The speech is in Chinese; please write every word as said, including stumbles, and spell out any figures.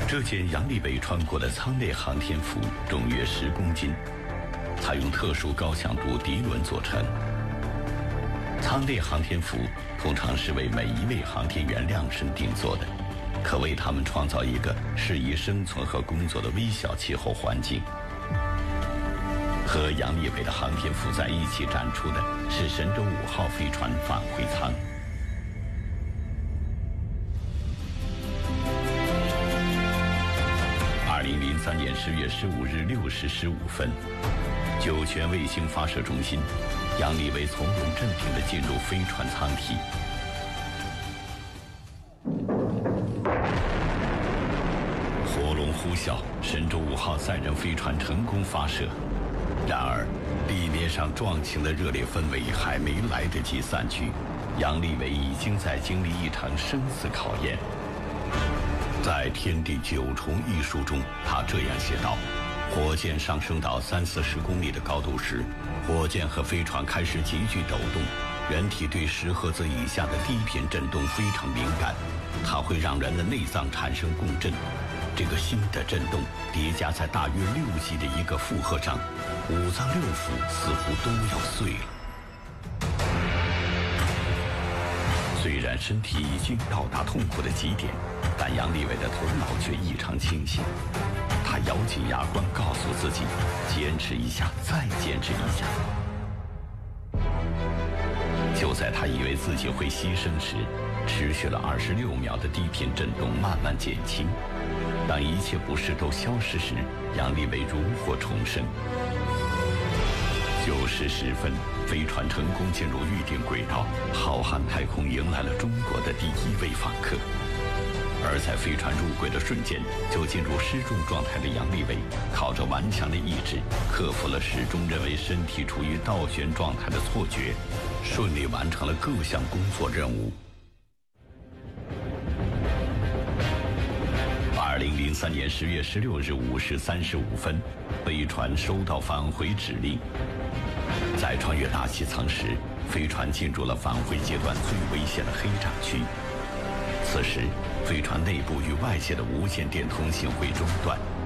这件杨利伟穿过的舱内航天服重约十公斤，采用特殊高强度涤纶做成。舱内航天服通常是为每一位航天员量身定做的，可为他们创造一个适宜生存和工作的微小气候环境。和杨利伟的航天服在一起展出的是神舟五号飞船返回舱。二零零三年十月十五日六时十五分，酒泉卫星发射中心，杨利伟从容镇定地进入飞船舱体。火龙呼啸，神舟五号载人飞船成功发射。然而，地面上撞情的热烈氛围还没来得及散去，杨利伟已经在经历一场生死考验。在《天地九重》一书中，他这样写道：火箭上升到三四十公里的高度时，火箭和飞船开始急剧抖动。人体对十赫兹以下的低频振动非常敏感，它会让人的内脏产生共振。这个新的振动叠加在大约六级的一个负荷上，五脏六腑似乎都要碎了。虽然身体已经到达痛苦的极点，但杨利伟的头脑却异常清醒。他咬紧牙关，告诉自己：坚持一下，再坚持一下。就在他以为自己会牺牲时，持续了二十六秒的低频振动慢慢减轻。当一切不适都消失时，杨利伟如获重生。九时十分，飞船成功进入预定轨道，浩瀚太空迎来了中国的第一位访客。而在飞船入轨的瞬间，就进入失重状态的杨利伟，靠着顽强的意志，克服了始终认为身体处于倒悬状态的错觉，顺利完成了各项工作任务。二零零三年十月十六日五时三十五分，飞船收到返回指令。在穿越大气层时，飞船进入了返回阶段最危险的黑障区。此时，飞船内部与外界的无线电通信会中断，